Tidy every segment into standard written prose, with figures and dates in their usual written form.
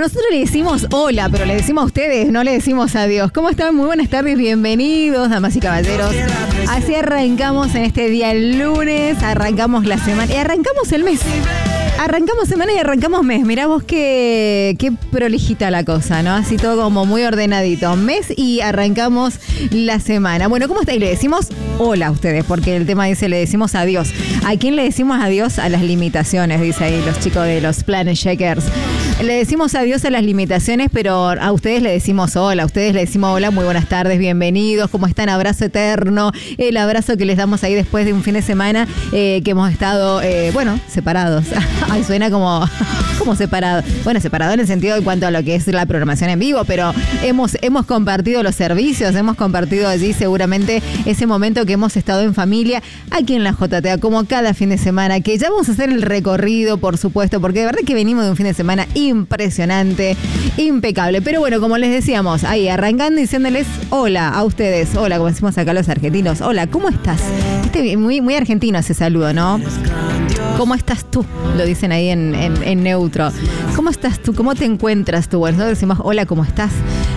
nosotros le decimos hola, pero le decimos a ustedes, no le decimos adiós. ¿Cómo están? Muy buenas tardes, bienvenidos, damas y caballeros. Así arrancamos en este día lunes, arrancamos la semana y arrancamos el mes. Arrancamos semana y arrancamos mes. Mirá vos qué prolijita la cosa, ¿no? Así todo como muy ordenadito. Mes y arrancamos la semana. Bueno, ¿cómo está? Y le decimos hola a ustedes, porque el tema dice, le decimos adiós. ¿A quién le decimos adiós? A las limitaciones, dice ahí los chicos de los Planet Shakers. Le decimos adiós a las limitaciones, pero a ustedes le decimos hola. A ustedes le decimos hola, muy buenas tardes, bienvenidos. ¿Cómo están? Abrazo eterno. El abrazo que les damos ahí después de un fin de semana que hemos estado, separados. Ay, suena como separado. Bueno, separado en el sentido en cuanto a lo que es la programación en vivo, pero hemos compartido los servicios, hemos compartido allí seguramente ese momento que hemos estado en familia aquí en la JTA, como cada fin de semana, que ya vamos a hacer el recorrido, por supuesto, porque de verdad que venimos de un fin de semana impresionante, impecable. Pero bueno, como les decíamos, ahí arrancando diciéndoles hola a ustedes, hola, como decimos acá los argentinos, hola, ¿cómo estás? Muy, muy argentino ese saludo, ¿no? ¿Cómo estás tú? Lo dicen ahí en neutro. ¿Cómo estás tú? ¿Cómo te encuentras tú? Bueno, nosotros decimos, hola, ¿cómo estás?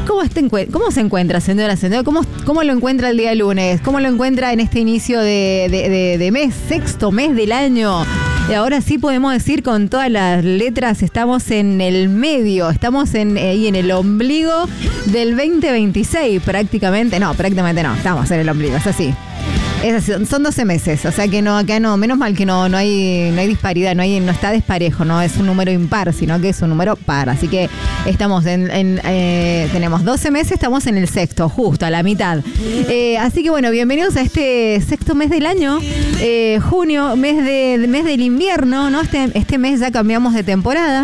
¿Cómo se encuentra, señora? ¿Cómo lo encuentra el día lunes? ¿Cómo lo encuentra en este inicio de mes, sexto mes del año? Y ahora sí podemos decir con todas las letras, estamos en el medio, estamos ahí en el ombligo del 2026, prácticamente no, estamos en el ombligo, es así. Es así, son 12 meses, o sea que no, acá no, menos mal que no hay disparidad, no está desparejo, no es un número impar, sino que es un número par, así que estamos tenemos 12 meses, estamos en el sexto, justo a la mitad. Así que bueno, bienvenidos a este sexto mes del año, junio, mes del invierno, ¿no? Este mes ya cambiamos de temporada.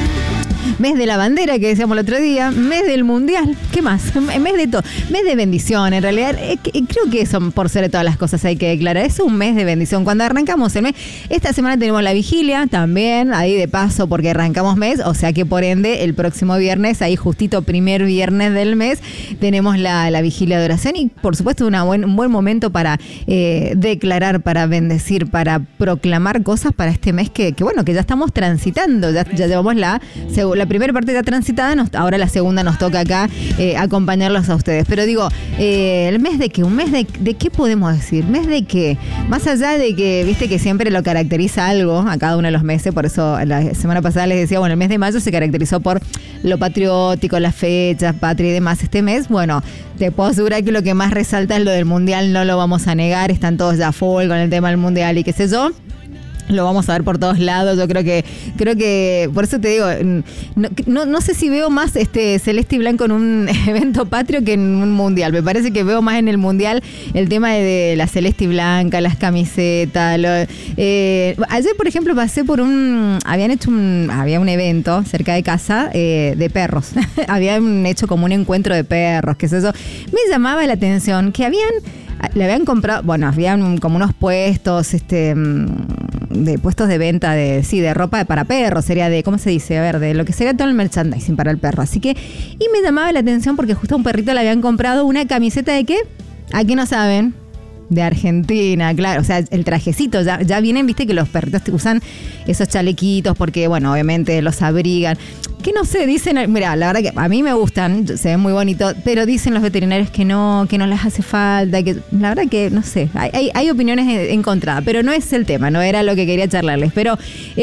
Mes de la bandera, que decíamos el otro día, mes del mundial, ¿qué más? Mes de todo, mes de bendición, en realidad, creo que eso, por sobre todas las cosas hay que declarar, es un mes de bendición. Cuando arrancamos el mes, esta semana tenemos la vigilia, también, ahí de paso, porque arrancamos mes, o sea que por ende, el próximo viernes, ahí justito primer viernes del mes, tenemos la vigilia de oración y, por supuesto, un buen momento para declarar, para bendecir, para proclamar cosas para este mes que ya estamos transitando, ya llevamos la primera parte ya transitada, ahora la segunda nos toca acá acompañarlos a ustedes. Pero digo, ¿el mes de qué? ¿Un mes de qué podemos decir? ¿Mes de qué? Más allá de que, viste que siempre lo caracteriza algo a cada uno de los meses, por eso la semana pasada les decía, bueno, el mes de mayo se caracterizó por lo patriótico, las fechas, patria y demás. Este mes, bueno, te puedo asegurar que lo que más resalta es lo del mundial, no lo vamos a negar, están todos ya full con el tema del mundial y qué sé yo. Lo vamos a ver por todos lados. Yo creo que por eso te digo, no sé si veo más celeste y blanco en un evento patrio que en un mundial. Me parece que veo más en el mundial el tema de la celeste y blanca, las camisetas. Ayer, por ejemplo, pasé por había un evento cerca de casa de perros. Habían hecho como un encuentro de perros, qué sé yo. Me llamaba la atención que le habían comprado, bueno, habían como unos puestos, de puestos de venta de ropa para perros, sería ¿cómo se dice? A ver, de lo que sería todo el merchandising para el perro. Así que, y me llamaba la atención porque justo a un perrito le habían comprado una camiseta ¿de qué? Aquí no saben. De Argentina, claro, o sea, el trajecito, ya vienen, viste que los perritos usan esos chalequitos porque, bueno, obviamente los abrigan. Que no sé, dicen, mira, la verdad que a mí me gustan, se ven muy bonitos, pero dicen los veterinarios que no les hace falta, que la verdad que, no sé, hay opiniones encontradas, pero no es el tema, no era lo que quería charlarles, pero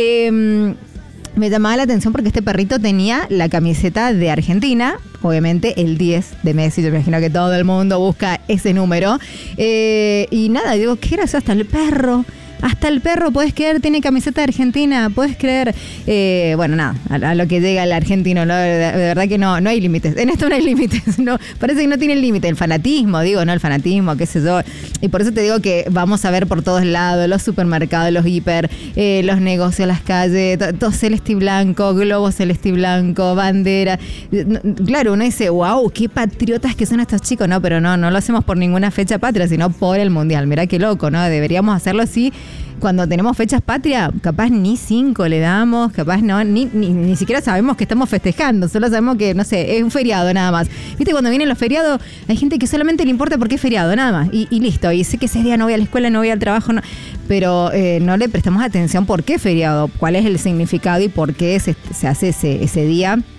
me llamaba la atención porque este perrito tenía la camiseta de Argentina, obviamente el 10 de Messi, yo me imagino que todo el mundo busca ese número, y nada, digo, ¿qué era eso? Hasta el perro, ¿puedes creer? Tiene camiseta de Argentina, ¿puedes creer? Bueno, nada, a lo que llega el argentino, ¿no? De verdad que no hay límites. En esto no hay límites, no, parece que no tiene límite. El fanatismo, el fanatismo, qué sé yo. Y por eso te digo que vamos a ver por todos lados, los supermercados, los hiper, los negocios, las calles, todo celeste y blanco, globo celeste y blanco, bandera. Claro, uno dice, wow, qué patriotas que son estos chicos. No, pero no lo hacemos por ninguna fecha patria, sino por el mundial. Mirá qué loco, ¿no? Deberíamos hacerlo así. Cuando tenemos fechas patria, capaz ni 5 le damos, capaz no, ni siquiera sabemos que estamos festejando, solo sabemos que, no sé, es un feriado nada más. Viste, cuando vienen los feriados, hay gente que solamente le importa porque es feriado, nada más, y listo, y sé que ese día no voy a la escuela, no voy al trabajo, no, pero no le prestamos atención por qué feriado, cuál es el significado y por qué se hace ese día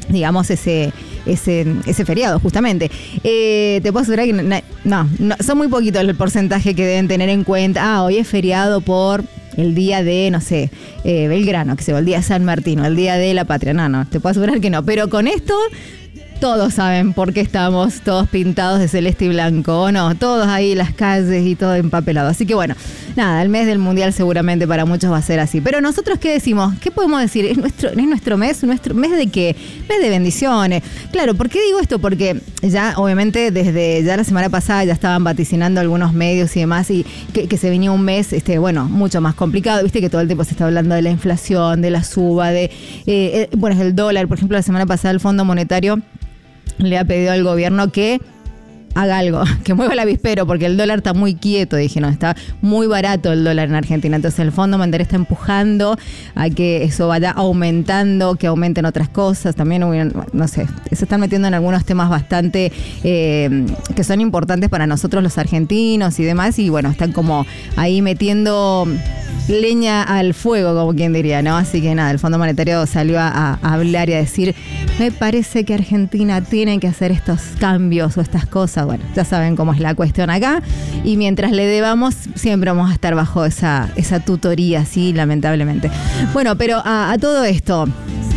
digamos, ese feriado, justamente. Te puedo asegurar que no, son muy poquitos el porcentaje que deben tener en cuenta. Hoy es feriado por el día de, no sé, Belgrano, que se va, el día de San Martín, o el día de la Patria. No, te puedo asegurar que no. Pero con esto, todos saben por qué estamos todos pintados de celeste y blanco, ¿o no? Todos ahí, las calles y todo empapelado. Así que bueno, nada, el mes del Mundial seguramente para muchos va a ser así. Pero nosotros, ¿qué decimos? ¿Qué podemos decir? ¿Es nuestro mes? ¿Nuestro mes de qué? Mes de bendiciones. Claro, ¿por qué digo esto? Porque ya, obviamente, desde ya la semana pasada ya estaban vaticinando algunos medios y demás, y que se venía un mes, mucho más complicado. Viste que todo el tiempo se está hablando de la inflación, de la suba, es el dólar. Por ejemplo, la semana pasada el Fondo Monetario le ha pedido al gobierno que haga algo, que mueva el avispero, porque el dólar está muy quieto, dijeron, está muy barato el dólar en Argentina. Entonces el Fondo Monetario está empujando a que eso vaya aumentando, que aumenten otras cosas. También, no sé, se están metiendo en algunos temas bastante que son importantes para nosotros los argentinos y demás, y bueno, están como ahí metiendo leña al fuego, como quien diría, ¿no? Así que nada, el Fondo Monetario salió a hablar y a decir, me parece que Argentina tiene que hacer estos cambios o estas cosas. Bueno, ya saben cómo es la cuestión acá, y mientras le debamos, siempre vamos a estar bajo esa tutoría, sí, lamentablemente. Bueno, pero a todo esto,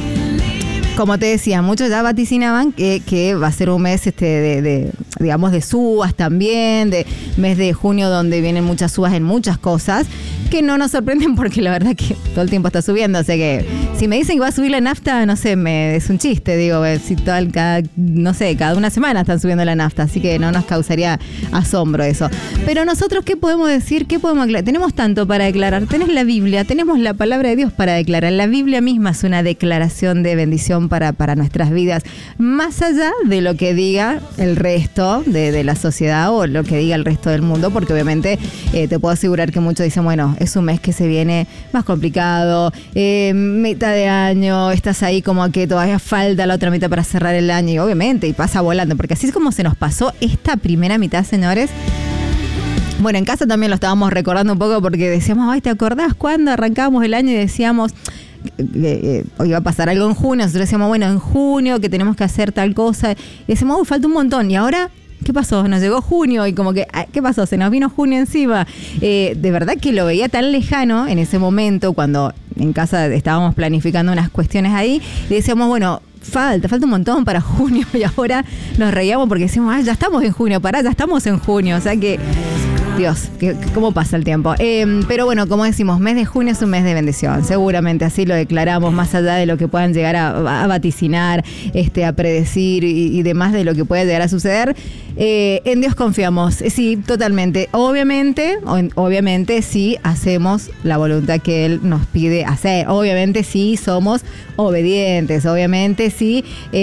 como te decía, muchos ya vaticinaban que va a ser un mes de subas también, de mes de junio donde vienen muchas subas en muchas cosas, que no nos sorprenden porque la verdad que todo el tiempo está subiendo. O sea que si me dicen que va a subir la nafta, no sé, es un chiste, digo, si cada una semana están subiendo la nafta, así que no nos causaría asombro eso. Pero nosotros, ¿qué podemos decir? ¿Qué podemos aclarar? Tenemos tanto para declarar. Tenés la Biblia, tenemos la palabra de Dios para declarar. La Biblia misma es una declaración de bendición para nuestras vidas, más allá de lo que diga el resto de la sociedad o lo que diga el resto del mundo, porque obviamente te puedo asegurar que muchos dicen, bueno, es un mes que se viene más complicado, mitad de año, estás ahí como que todavía falta la otra mitad para cerrar el año, y obviamente, y pasa volando, porque así es como se nos pasó esta primera mitad, señores. Bueno, en casa también lo estábamos recordando un poco porque decíamos, ay, ¿te acordás cuando arrancábamos el año y decíamos iba a pasar algo en junio? Nosotros decíamos, bueno, en junio que tenemos que hacer tal cosa, y decíamos, falta un montón, y ahora, ¿qué pasó? Nos llegó junio y como que, ¿qué pasó? Se nos vino junio encima. De verdad que lo veía tan lejano en ese momento, cuando en casa estábamos planificando unas cuestiones ahí, y decíamos, bueno, falta un montón para junio, y ahora nos reíamos porque decíamos, ya estamos en junio, ya estamos en junio, o sea que, Dios, ¿cómo pasa el tiempo? Pero bueno, como decimos, mes de junio es un mes de bendición. Seguramente así lo declaramos, más allá de lo que puedan llegar a vaticinar, a predecir y demás de lo que pueda llegar a suceder. En Dios confiamos, sí, totalmente. Obviamente sí hacemos la voluntad que Él nos pide hacer. Obviamente sí somos obedientes. Obviamente sí,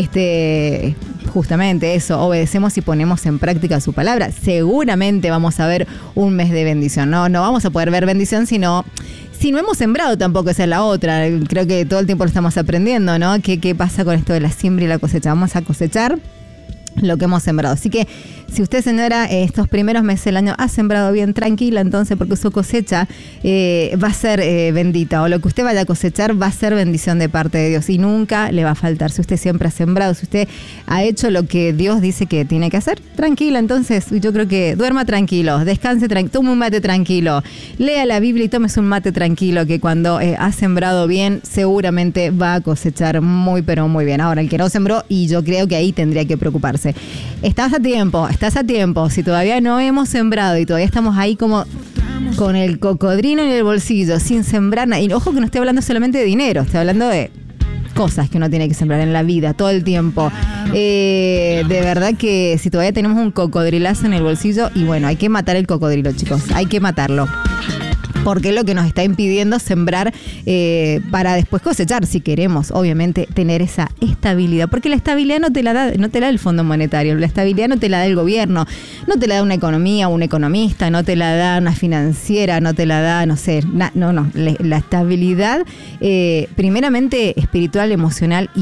justamente eso, obedecemos y ponemos en práctica su palabra. Seguramente vamos a ver un mes de bendición. No vamos a poder ver bendición si no hemos sembrado tampoco, esa es la otra. Creo que todo el tiempo lo estamos aprendiendo, ¿no? ¿Qué pasa con esto de la siembra y la cosecha? Vamos a cosechar lo que hemos sembrado. Así que si usted, señora, estos primeros meses del año ha sembrado bien, tranquila entonces, porque su cosecha va a ser bendita, o lo que usted vaya a cosechar va a ser bendición de parte de Dios y nunca le va a faltar. Si usted siempre ha sembrado, si usted ha hecho lo que Dios dice que tiene que hacer, tranquila entonces. Yo creo que duerma tranquilo, descanse tranquilo, tome un mate tranquilo, lea la Biblia y tómese un mate tranquilo, que cuando ha sembrado bien seguramente va a cosechar muy pero muy bien. Ahora, el que no sembró, y yo creo que ahí tendría que preocuparse. Estás a tiempo. Si todavía no hemos sembrado y todavía estamos ahí como con el cocodrilo en el bolsillo, sin sembrar nada. Y ojo que no estoy hablando solamente de dinero, estoy hablando de cosas que uno tiene que sembrar en la vida todo el tiempo. De verdad que si todavía tenemos un cocodrilazo en el bolsillo, y bueno, hay que matar el cocodrilo, chicos, hay que matarlo. Porque es lo que nos está impidiendo sembrar para después cosechar, si queremos, obviamente, tener esa estabilidad. Porque la estabilidad no te la da el Fondo Monetario, la estabilidad no te la da el gobierno, no te la da una economía, un economista, no te la da una financiera, no te la da, no sé, la estabilidad primeramente espiritual, emocional y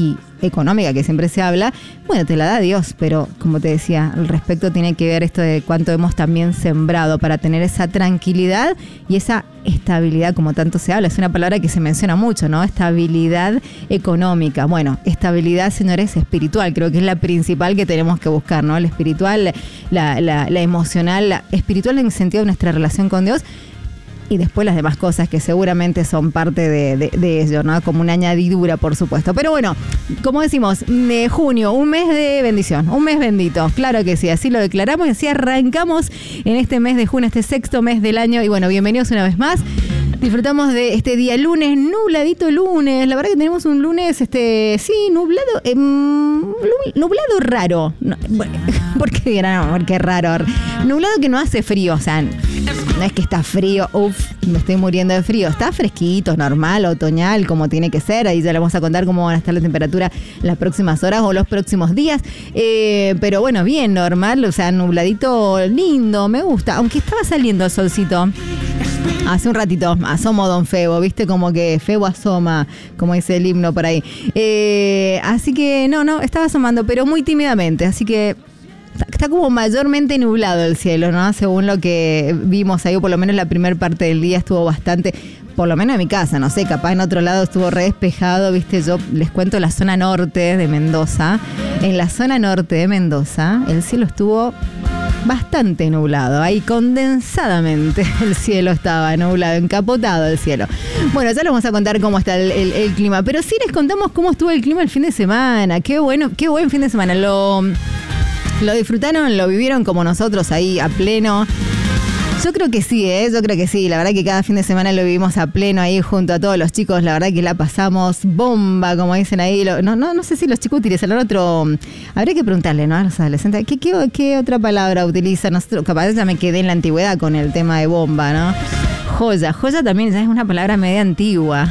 económica que siempre se habla, bueno, te la da Dios, pero como te decía, al respecto tiene que ver esto de cuánto hemos también sembrado para tener esa tranquilidad y esa estabilidad, como tanto se habla. Es una palabra que se menciona mucho, ¿no? Estabilidad económica. Bueno, estabilidad, señores, espiritual. Creo que es la principal que tenemos que buscar, ¿no? La espiritual, la emocional, la espiritual en el sentido de nuestra relación con Dios. Y después las demás cosas que seguramente son parte de ello, ¿no? Como una añadidura, por supuesto. Pero bueno, como decimos, de junio, un mes de bendición, un mes bendito. Claro que sí, así lo declaramos y así arrancamos en este mes de junio, este sexto mes del año. Y bueno, bienvenidos una vez más. Disfrutamos de este día lunes, nubladito lunes. La verdad que tenemos un lunes, nublado raro. No, bueno, ¿por qué dirán? Porque raro. Nublado que no hace frío, o sea, no es que está frío, me estoy muriendo de frío. Está fresquito, normal, otoñal, como tiene que ser. Ahí ya le vamos a contar cómo van a estar la temperatura las próximas horas o los próximos días. Pero bueno, bien, normal, o sea, nubladito lindo, me gusta. Aunque estaba saliendo el solcito hace un ratito, asomó Don Febo, ¿viste? Como que Febo asoma, como dice el himno por ahí. Así que no, estaba asomando, pero muy tímidamente, así que está como mayormente nublado el cielo, ¿no? Según lo que vimos ahí, o por lo menos la primera parte del día estuvo bastante, por lo menos en mi casa, no sé, capaz en otro lado estuvo re despejado, ¿viste? Yo les cuento la zona norte de Mendoza. En la zona norte de Mendoza, el cielo estuvo bastante nublado, ahí condensadamente el cielo estaba nublado, encapotado el cielo. Bueno, ya les vamos a contar cómo está el clima, pero sí les contamos cómo estuvo el clima el fin de semana. Qué bueno, qué buen fin de semana. Lo disfrutaron, lo vivieron como nosotros ahí a pleno. Yo creo que sí, yo creo que sí. La verdad que cada fin de semana lo vivimos a pleno ahí junto a todos los chicos. La verdad que la pasamos bomba, como dicen ahí. No sé si los chicos utilizan otro. Habría que preguntarle, ¿no? A los adolescentes, ¿qué otra palabra utilizan? Nosotros, capaz ya me quedé en la antigüedad con el tema de bomba, ¿no? Joya también ya es una palabra media antigua.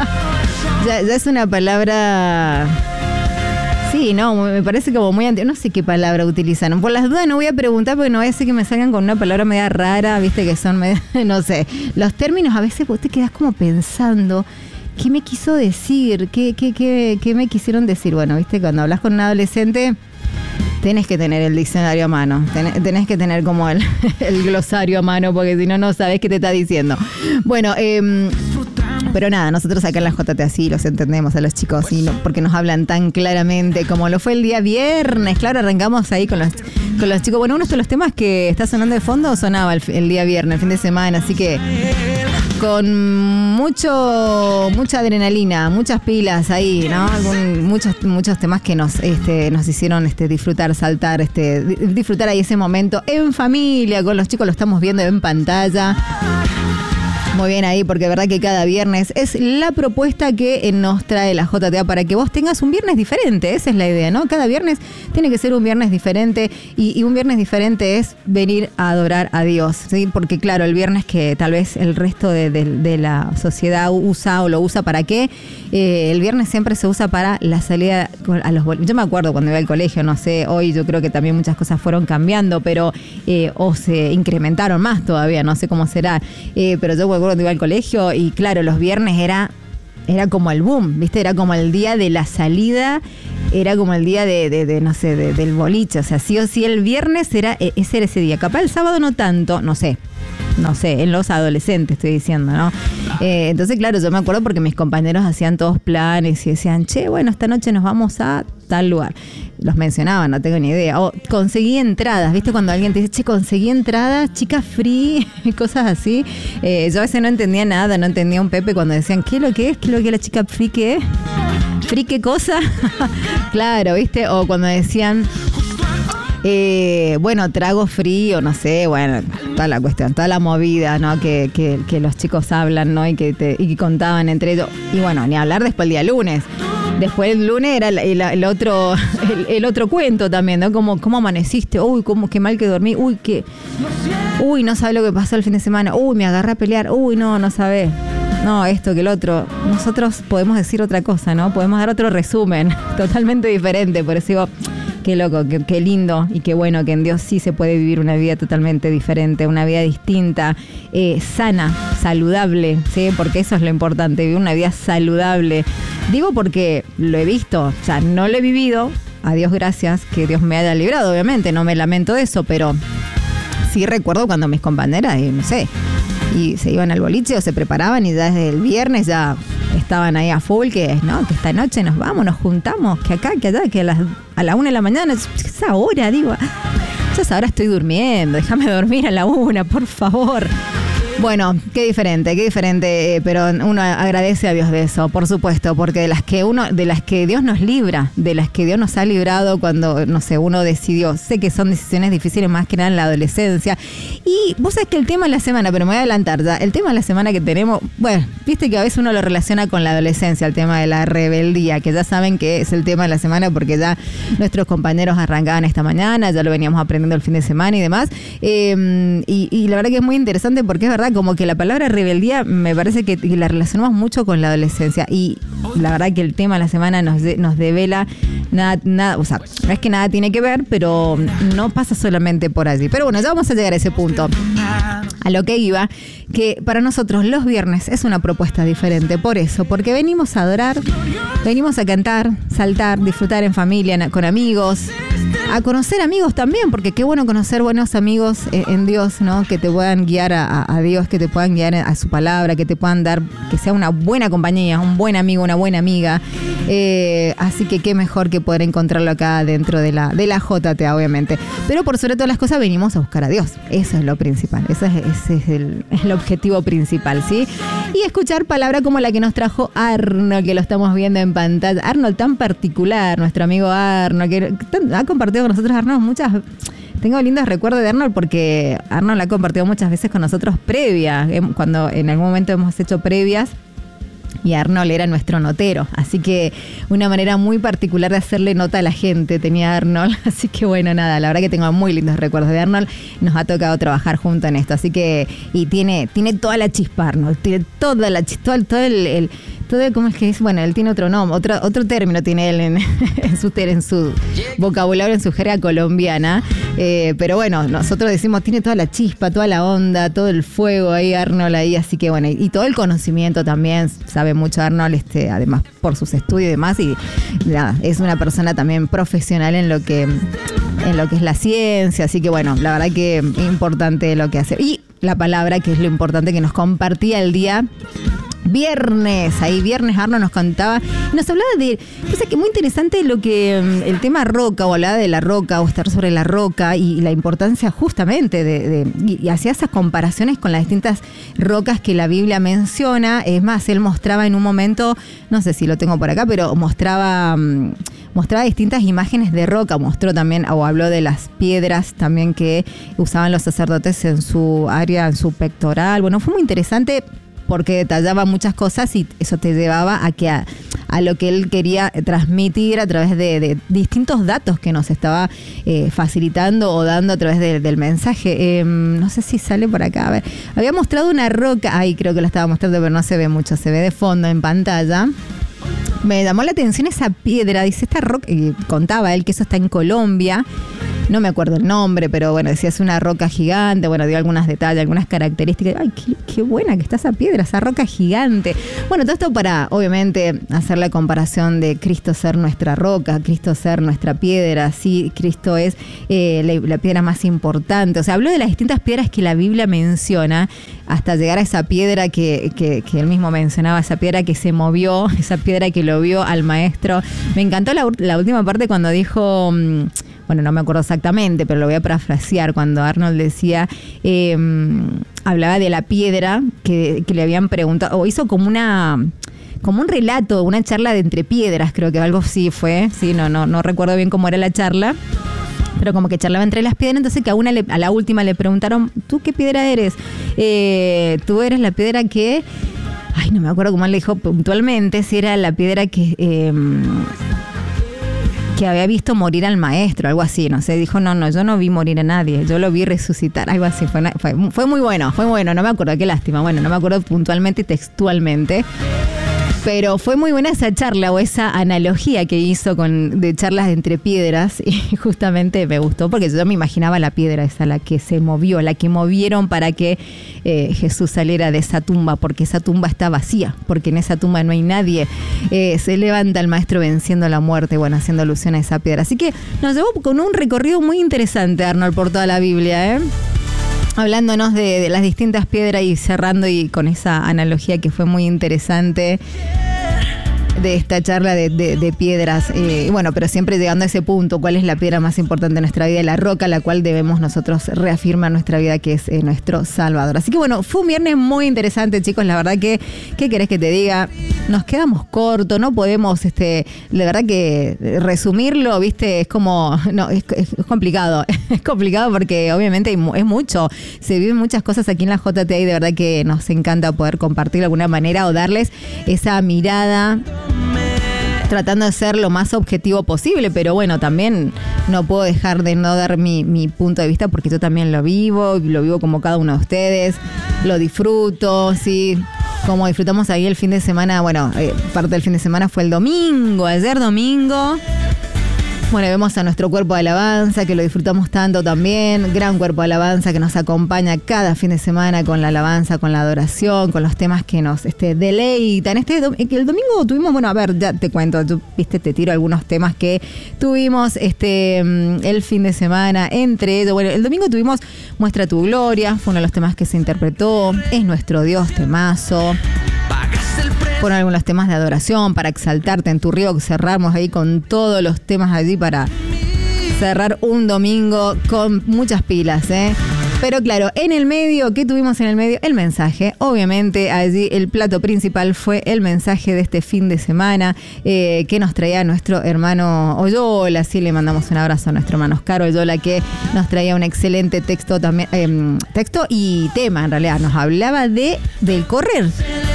ya es una palabra. Sí, no, me parece como muy antiguo. No sé qué palabra utilizan. Por las dudas no voy a preguntar porque no voy a decir que me salgan con una palabra media rara, viste que son media, no sé. Los términos a veces vos te quedás como pensando, ¿qué me quiso decir? ¿Qué me quisieron decir? Bueno, viste, cuando hablas con un adolescente, tenés que tener el diccionario a mano. Tenés que tener como el glosario a mano porque si no, no sabés qué te está diciendo. Bueno, pero nada, nosotros acá en la JT así los entendemos a los chicos y no, porque nos hablan tan claramente como lo fue el día viernes. Claro, arrancamos ahí con los chicos. Bueno, uno de los temas que está sonando de fondo sonaba el día viernes, el fin de semana, así que con mucha adrenalina, muchas pilas ahí, ¿no? Muchos temas que nos hicieron disfrutar, saltar, disfrutar ahí ese momento en familia, con los chicos lo estamos viendo en pantalla. Muy bien ahí, porque es verdad que cada viernes es la propuesta que nos trae la JTA para que vos tengas un viernes diferente. Esa es la idea, ¿no? Cada viernes tiene que ser un viernes diferente y un viernes diferente es venir a adorar a Dios, ¿sí? Porque claro, el viernes que tal vez el resto de la sociedad usa o lo usa ¿para qué? El viernes siempre se usa para la salida a los boliches. Yo me acuerdo cuando iba al colegio, no sé, hoy yo creo que también muchas cosas fueron cambiando, pero o se incrementaron más todavía, no sé cómo será, pero yo me acuerdo cuando iba al colegio y claro, los viernes era como el boom, ¿viste? Era como el día de la salida, era como el día no sé, del boliche, o sea, sí o sí el viernes era ese día. Capaz el sábado no tanto, no sé, en los adolescentes estoy diciendo, ¿no? Entonces, claro, yo me acuerdo porque mis compañeros hacían todos planes y decían, che, bueno, esta noche nos vamos a tal lugar. Los mencionaban, no tengo ni idea. O conseguí entradas, ¿viste? Cuando alguien te dice, che, conseguí entradas, chica free, cosas así. Yo a veces no entendía nada, no entendía un Pepe cuando decían, ¿qué es lo que es? ¿Qué es lo que es la chica free? ¿Qué es? ¿Free qué cosa? Claro, ¿viste? O cuando decían, bueno, trago frío, no sé, bueno, toda la cuestión, toda la movida, ¿no? Que los chicos hablan, ¿no? Y que contaban entre ellos. Y bueno, ni hablar después el día lunes. Después el lunes era el otro cuento también, ¿no? ¿Cómo amaneciste? Uy, qué mal que dormí. Uy, no sabes lo que pasó el fin de semana. Uy, me agarré a pelear. Uy, no sabés. No, esto que el otro. Nosotros podemos decir otra cosa, ¿no? Podemos dar otro resumen totalmente diferente. Por eso digo, Qué loco, qué lindo y qué bueno que en Dios sí se puede vivir una vida totalmente diferente, una vida distinta, sana, saludable, ¿sí? Porque eso es lo importante, vivir una vida saludable. Digo porque lo he visto, o sea, no lo he vivido, a Dios gracias, que Dios me haya librado, obviamente, no me lamento de eso, pero sí recuerdo cuando mis compañeras, no sé, y se iban al boliche o se preparaban y ya desde el viernes ya estaban ahí a full, que esta noche nos vamos, nos juntamos, que acá, que allá, que a la 1 de la mañana, esa hora, digo, yo esa hora estoy durmiendo, déjame dormir a la 1, por favor. Bueno, qué diferente, pero uno agradece a Dios de eso, por supuesto, porque de las que Dios nos libra, de las que Dios nos ha librado cuando, no sé, uno decidió, sé que son decisiones difíciles más que nada en la adolescencia, y vos sabés que el tema de la semana, pero me voy a adelantar ya, el tema de la semana que tenemos, bueno, viste que a veces uno lo relaciona con la adolescencia, el tema de la rebeldía, que ya saben que es el tema de la semana porque ya nuestros compañeros arrancaban esta mañana, ya lo veníamos aprendiendo el fin de semana y demás, y la verdad que es muy interesante porque es verdad, como que la palabra rebeldía me parece que la relacionamos mucho con la adolescencia y la verdad que el tema de la semana nos devela nada, o sea, no es que nada tiene que ver, pero no pasa solamente por allí. Pero bueno, ya vamos a llegar a ese punto. A lo que iba, que para nosotros los viernes es una propuesta diferente, por eso, porque venimos a adorar, venimos a cantar, saltar, disfrutar en familia, con amigos, a conocer amigos también, porque qué bueno conocer buenos amigos en Dios, ¿no? Que te puedan guiar a Dios, que te puedan guiar a su palabra, que te puedan dar, que sea una buena compañía, un buen amigo, una buena amiga. Así que qué mejor que poder encontrarlo acá dentro de la JTA, obviamente. Pero por sobre todas las cosas venimos a buscar a Dios. Eso es lo principal, ese es el objetivo principal, ¿sí? Y escuchar palabra como la que nos trajo Arnold, que lo estamos viendo en pantalla. Arnold tan particular, nuestro amigo Arnold, que ha compartido con nosotros, Arnold, tengo lindos recuerdos de Arnold porque Arnold la ha compartido muchas veces con nosotros previas, cuando en algún momento hemos hecho previas y Arnold era nuestro notero, así que una manera muy particular de hacerle nota a la gente tenía Arnold, así que bueno, nada, la verdad que tengo muy lindos recuerdos de Arnold, nos ha tocado trabajar juntos en esto, así que, y tiene toda la chispa Arnold, tiene toda la chispa, todo, ¿cómo es que es? Bueno, él tiene otro nombre, otro término tiene él en su vocabulario, en su jerga colombiana. Pero bueno, nosotros decimos, tiene toda la chispa, toda la onda, todo el fuego ahí, Arnold ahí, así que bueno, y todo el conocimiento también, sabe mucho Arnold, además por sus estudios y demás, y nada, es una persona también profesional en lo que es la ciencia, así que bueno, la verdad que importante lo que hace. Y la palabra, que es lo importante que nos compartía el día viernes Arnold nos contaba, nos hablaba de, o sea, que muy interesante lo que el tema roca, o hablaba de la roca, o estar sobre la roca, y la importancia justamente y hacía esas comparaciones con las distintas rocas que la Biblia menciona. Es más, él mostraba en un momento, no sé si lo tengo por acá, pero mostraba distintas imágenes de roca, mostró también, o habló de las piedras también que usaban los sacerdotes en su área, en su pectoral. Bueno, fue muy interesante, porque detallaba muchas cosas y eso te llevaba a lo que él quería transmitir a través de distintos datos que nos estaba facilitando o dando a través del mensaje. No sé si sale por acá, a ver, había mostrado una roca, ahí creo que la estaba mostrando, pero no se ve mucho, se ve de fondo en pantalla. Me llamó la atención esa piedra, dice esta roca, y contaba él que eso está en Colombia. No me acuerdo el nombre, pero bueno, decía es una roca gigante, bueno, dio algunos detalles, algunas características. Ay, qué buena que está esa piedra, esa roca gigante. Bueno, todo esto para, obviamente, hacer la comparación de Cristo ser nuestra roca, Cristo ser nuestra piedra, sí, Cristo es la piedra más importante. O sea, habló de las distintas piedras que la Biblia menciona, hasta llegar a esa piedra que él mismo mencionaba, esa piedra que se movió, esa piedra que lo vio al maestro. Me encantó la última parte cuando dijo... Bueno, no me acuerdo exactamente, pero lo voy a parafrasear, cuando Arnold decía, hablaba de la piedra que le habían preguntado, o hizo como un relato, una charla de entre piedras, creo que algo sí fue, sí, no recuerdo bien cómo era la charla, pero como que charlaba entre las piedras, entonces que a la última le preguntaron, ¿tú qué piedra eres? Tú eres la piedra que... Ay, no me acuerdo cómo él le dijo puntualmente, si era la piedra que había visto morir al maestro, algo así, no sé, dijo, no, yo no vi morir a nadie, yo lo vi resucitar, algo así, fue muy bueno, no me acuerdo, qué lástima, bueno, no me acuerdo puntualmente y textualmente, Pero fue muy buena esa charla o esa analogía que hizo de charlas entre piedras y justamente me gustó porque yo me imaginaba la piedra esa, la que se movió, la que movieron para que Jesús saliera de esa tumba, porque esa tumba está vacía, porque en esa tumba no hay nadie. Se levanta el maestro venciendo la muerte, bueno, haciendo alusión a esa piedra. Así que nos llevó con un recorrido muy interesante, Arnold, por toda la Biblia, hablándonos de las distintas piedras y cerrando y con esa analogía que fue muy interesante de esta charla de piedras. Bueno, pero siempre llegando a ese punto, ¿cuál es la piedra más importante de nuestra vida? La roca a la cual debemos nosotros reafirmar nuestra vida, que es nuestro Salvador. Así que bueno, fue un viernes muy interesante, chicos. La verdad que, ¿qué querés que te diga? Nos quedamos cortos, no podemos, la verdad que resumirlo, ¿viste? Es como, no, es complicado. Es complicado porque obviamente es mucho. Se viven muchas cosas aquí en la JTA y de verdad que nos encanta poder compartir de alguna manera o darles esa mirada, tratando de ser lo más objetivo posible, pero bueno, también no puedo dejar de no dar mi punto de vista porque yo también lo vivo como cada uno de ustedes, lo disfruto, sí, como disfrutamos ahí el fin de semana. Bueno, parte del fin de semana fue el domingo, ayer domingo. Bueno, vemos a nuestro cuerpo de alabanza, que lo disfrutamos tanto también. Gran cuerpo de alabanza que nos acompaña cada fin de semana con la alabanza, con la adoración, con los temas que nos deleitan. El domingo tuvimos, bueno, a ver, ya te cuento, te tiro algunos temas que tuvimos el fin de semana. Entre ellos, bueno, el domingo tuvimos Muestra tu Gloria, fue uno de los temas que se interpretó. Es nuestro Dios, temazo. Fueron algunos temas de adoración para exaltarte en tu río, cerramos ahí con todos los temas allí para cerrar un domingo con muchas pilas, Pero claro, en el medio, ¿qué tuvimos en el medio? El mensaje. Obviamente allí el plato principal fue el mensaje de este fin de semana que nos traía nuestro hermano Oyola. Sí, le mandamos un abrazo a nuestro hermano Oscar Oyola, que nos traía un excelente texto también, texto y tema en realidad. Nos hablaba del correr.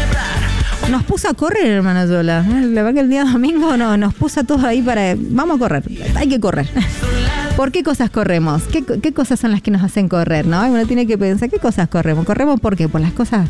Nos puso a correr, hermano Yola. La verdad que el día domingo nos puso a todos ahí vamos a correr, hay que correr. ¿Por qué cosas corremos? ¿Qué cosas son las que nos hacen correr, no? Uno tiene que pensar, ¿qué cosas corremos? ¿Corremos por qué? Por las cosas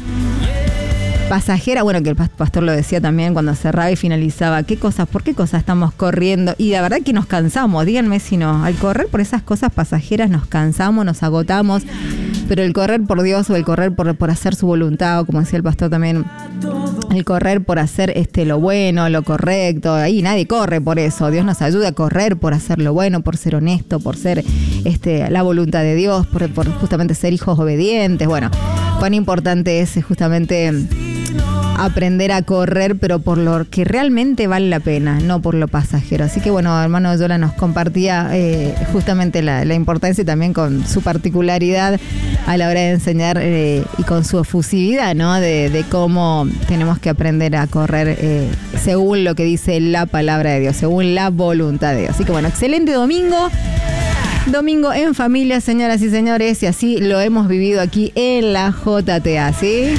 pasajeras. Bueno, que el pastor lo decía también cuando cerraba y finalizaba. ¿Por qué cosas estamos corriendo? Y la verdad que nos cansamos, díganme si no. Al correr por esas cosas pasajeras nos cansamos, nos agotamos. Pero el correr por Dios o el correr por hacer su voluntad, o como decía el pastor también, el correr por hacer lo bueno, lo correcto, ahí nadie corre por eso. Dios nos ayuda a correr por hacer lo bueno, por ser honesto, por ser la voluntad de Dios, por justamente ser hijos obedientes. Bueno, cuán importante es justamente aprender a correr, pero por lo que realmente vale la pena, no por lo pasajero. Así que bueno, hermano Yola nos compartía justamente la importancia y también con su particularidad a la hora de enseñar y con su efusividad, ¿no? De cómo tenemos que aprender a correr según lo que dice la palabra de Dios, según la voluntad de Dios. Así que bueno, excelente domingo. Domingo en familia, señoras y señores, y así lo hemos vivido aquí en la JTA, ¿sí?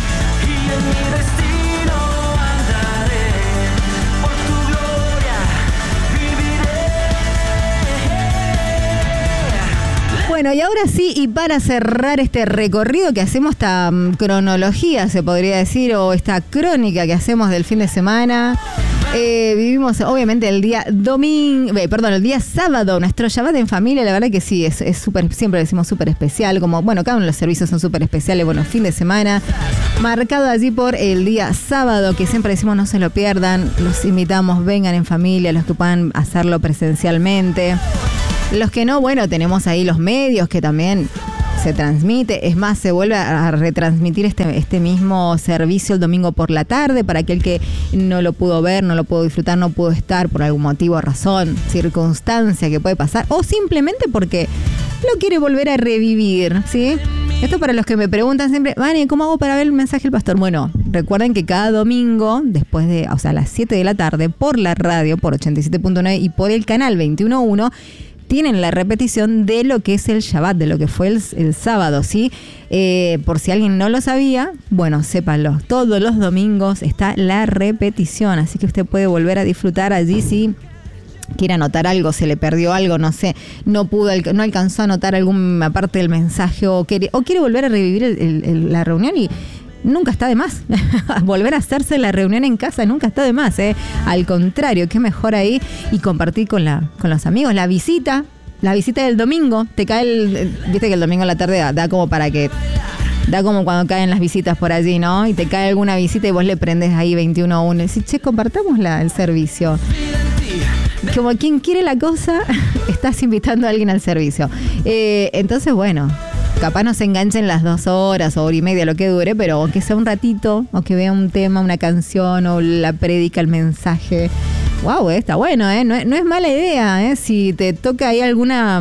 Bueno, y ahora sí, y para cerrar este recorrido que hacemos, esta cronología, se podría decir, o esta crónica que hacemos del fin de semana, vivimos obviamente el día el día sábado, nuestro Shabbat en familia. La verdad que sí, es súper, siempre decimos súper especial, como, bueno, cada uno de los servicios son súper especiales. Bueno, fin de semana, marcado allí por el día sábado, que siempre decimos no se lo pierdan, los invitamos, vengan en familia, los que puedan hacerlo presencialmente. Los que no, bueno, tenemos ahí los medios que también se transmite. Es más, se vuelve a retransmitir este mismo servicio el domingo por la tarde para aquel que no lo pudo ver, no lo pudo disfrutar, no pudo estar por algún motivo, razón, circunstancia que puede pasar, o simplemente porque lo quiere volver a revivir, ¿sí? Esto para los que me preguntan siempre, Vani, ¿cómo hago para ver el mensaje del pastor? Bueno, recuerden que cada domingo, después de, a las 7 de la tarde, por la radio, por 87.9 y por el canal 21.1, tienen la repetición de lo que es el Shabbat, de lo que fue el sábado, ¿sí? Por si alguien no lo sabía, bueno, sépanlo. Todos los domingos está la repetición, así que usted puede volver a disfrutar allí si quiere anotar algo, se le perdió algo, no sé, no alcanzó a anotar alguna parte del mensaje o quiere volver a revivir la reunión y nunca está de más. Volver a hacerse la reunión en casa nunca está de más, ¿eh? Al contrario, qué mejor ahí y compartir con los amigos. La visita del domingo, te cae viste que el domingo a la tarde da como para que... Da como cuando caen las visitas por allí, ¿no? Y te cae alguna visita y vos le prendes ahí 21-1 y decís, che, compartamos el servicio. Como quien quiere la cosa, estás invitando a alguien al servicio. Entonces, bueno, capaz no se enganchen las 2 horas o hora y media, lo que dure, pero aunque sea un ratito, o que vea un tema, una canción, o la prédica, el mensaje. Wow, está bueno, ¿eh? No es mala idea, ¿eh? Si te toca ahí alguna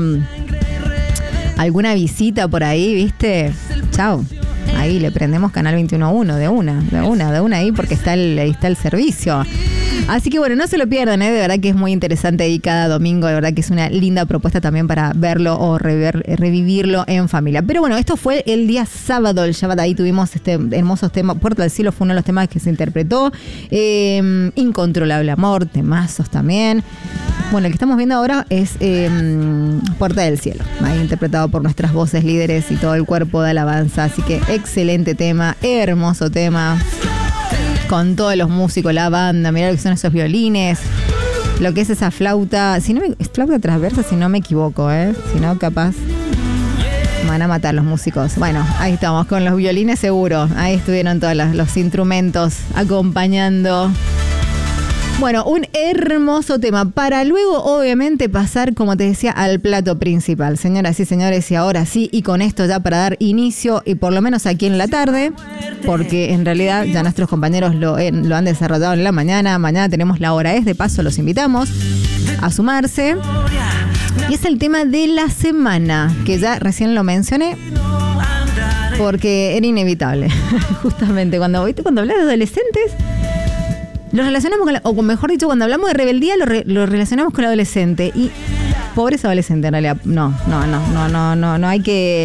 visita por ahí, ¿viste? Chao. Ahí le prendemos Canal 21.1 de una ahí porque ahí está el servicio. Así que bueno, no se lo pierdan, de verdad que es muy interesante ahí cada domingo, de verdad que es una linda propuesta también para verlo o revivirlo en familia. Pero bueno, esto fue el día sábado, el Shabbat, ahí tuvimos este hermoso tema, Puerta del Cielo fue uno de los temas que se interpretó, Incontrolable Amor, temazos también. Bueno, el que estamos viendo ahora es Puerta del Cielo, ahí interpretado por nuestras voces líderes y todo el cuerpo de alabanza, así que excelente tema, hermoso tema. Con todos los músicos, la banda, mirá lo que son esos violines, lo que es esa flauta, es flauta transversa si no me equivoco, si no capaz me van a matar los músicos. Bueno, ahí estamos con los violines seguro, ahí estuvieron todos los instrumentos acompañando. Bueno, un hermoso tema para luego obviamente pasar, como te decía, al plato principal. Señoras y señores, y ahora sí, y con esto ya para dar inicio, y por lo menos aquí en la tarde, porque en realidad ya nuestros compañeros lo han desarrollado en la mañana. Mañana tenemos la hora de paso, los invitamos a sumarse. Y es el tema de la semana, que ya recién lo mencioné, porque era inevitable. Justamente cuando hablas de adolescentes... Lo relacionamos o mejor dicho, cuando hablamos de rebeldía lo relacionamos con el adolescente. Y pobres adolescentes, en realidad. No hay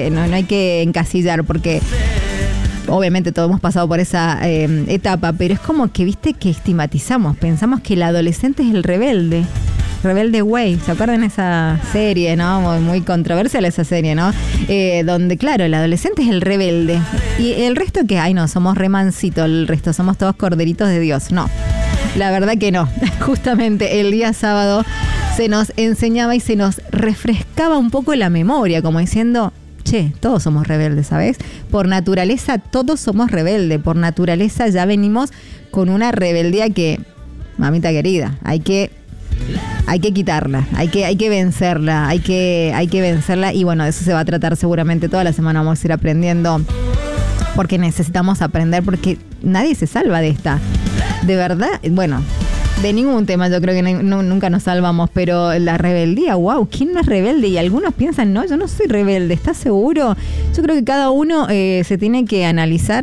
que encasillar, porque obviamente todos hemos pasado por esa etapa, pero es como que, viste, que estigmatizamos, pensamos que el adolescente es el rebelde. Rebelde Way, ¿se acuerdan esa serie, no? Muy controversial esa serie, ¿no? Donde, claro, el adolescente es el rebelde. Y el resto que, somos remancitos, el resto somos todos corderitos de Dios. No, la verdad que no. Justamente el día sábado se nos enseñaba y se nos refrescaba un poco la memoria, como diciendo, che, todos somos rebeldes, ¿sabes? Por naturaleza todos somos rebeldes, por naturaleza ya venimos con una rebeldía que, mamita querida, hay que quitarla, hay que vencerla, hay que vencerla, y bueno, de eso se va a tratar seguramente toda la semana. Vamos a ir aprendiendo, porque necesitamos aprender, porque nadie se salva de esta. De verdad, bueno, de ningún tema yo creo que nunca nos salvamos, pero la rebeldía, wow, ¿quién no es rebelde? Y algunos piensan, no, yo no soy rebelde, ¿estás seguro? Yo creo que cada uno se tiene que analizar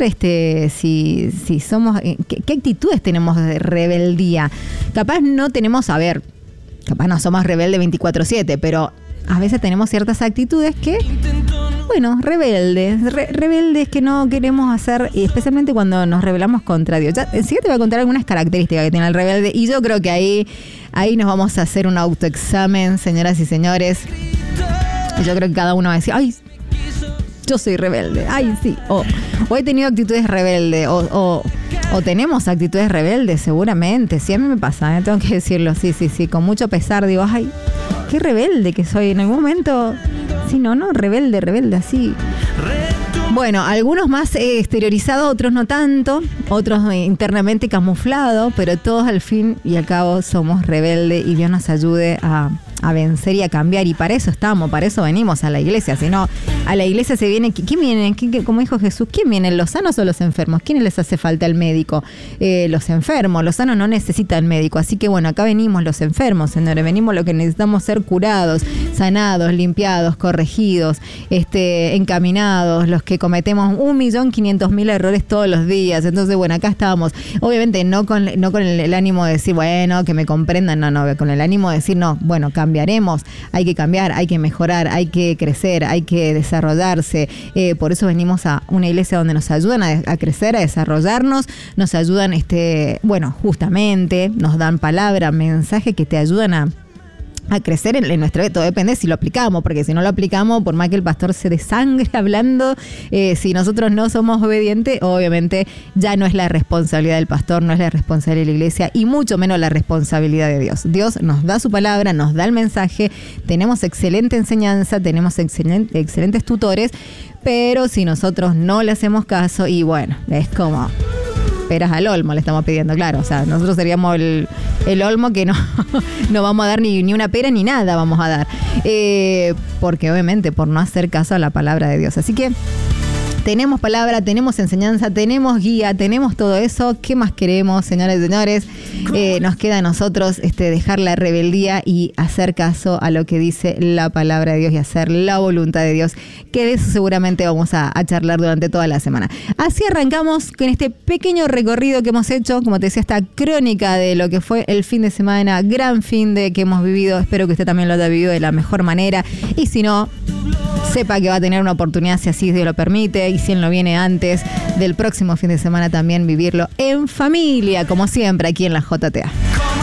si somos, qué actitudes tenemos de rebeldía. Capaz no tenemos, capaz no somos rebeldes 24/7, pero a veces tenemos ciertas actitudes que, bueno, rebeldes que no queremos hacer, y especialmente cuando nos rebelamos contra Dios. Ya enseguida te voy a contar algunas características que tiene el rebelde, y yo creo que ahí nos vamos a hacer un autoexamen, señoras y señores. Y yo creo que cada uno va a decir, ay, yo soy rebelde, ay, sí, o he tenido actitudes rebeldes, o tenemos actitudes rebeldes, seguramente. Sí, a mí me pasa, tengo que decirlo, sí, con mucho pesar, digo, ay, qué rebelde que soy en algún momento. Sí, no, rebelde, así. Bueno, algunos más exteriorizados, otros no tanto, otros internamente camuflados, pero todos al fin y al cabo somos rebeldes, y Dios nos ayude a vencer y a cambiar, y para eso estamos, para eso venimos a la iglesia. Si no, a la iglesia se viene, ¿quién viene? Como dijo Jesús, ¿quién vienen? ¿Los sanos o los enfermos? ¿Quiénes les hace falta el médico? Los enfermos, los sanos no necesitan médico. Así que bueno, acá venimos los enfermos, señores, venimos lo que necesitamos, ser curados, sanados, limpiados, corregidos, encaminados, los que cometemos 1.500.000 errores todos los días. Entonces bueno, acá estábamos, obviamente no con el ánimo de decir, bueno, que me comprendan, no, con el ánimo de decir, no, bueno, cambiaremos, hay que cambiar, hay que mejorar, hay que crecer, hay que desarrollarse. Por eso venimos a una iglesia donde nos ayudan a crecer, a desarrollarnos, nos ayudan, justamente nos dan palabra, mensaje que te ayudan a crecer en nuestro vida. Todo depende si lo aplicamos, porque si no lo aplicamos, por más que el pastor se desangre hablando, si nosotros no somos obedientes, obviamente ya no es la responsabilidad del pastor, no es la responsabilidad de la iglesia y mucho menos la responsabilidad de Dios. Dios nos da su palabra, nos da el mensaje, tenemos excelente enseñanza, tenemos excelentes tutores, pero si nosotros no le hacemos caso, y bueno, es como peras al olmo le estamos pidiendo, claro. O sea, nosotros seríamos el olmo que no vamos a dar ni una pera ni nada vamos a dar. Porque obviamente por no hacer caso a la palabra de Dios. Así que tenemos palabra, tenemos enseñanza, tenemos guía, tenemos todo eso. ¿Qué más queremos, señores y señores? Nos queda a nosotros dejar la rebeldía y hacer caso a lo que dice la palabra de Dios y hacer la voluntad de Dios, que de eso seguramente vamos a charlar durante toda la semana. Así arrancamos con este pequeño recorrido que hemos hecho, como te decía, esta crónica de lo que fue el fin de semana, gran fin de que hemos vivido. Espero que usted también lo haya vivido de la mejor manera y si no, sepa que va a tener una oportunidad si así Dios lo permite y si él no viene antes del próximo fin de semana también vivirlo en familia, como siempre aquí en la JTA.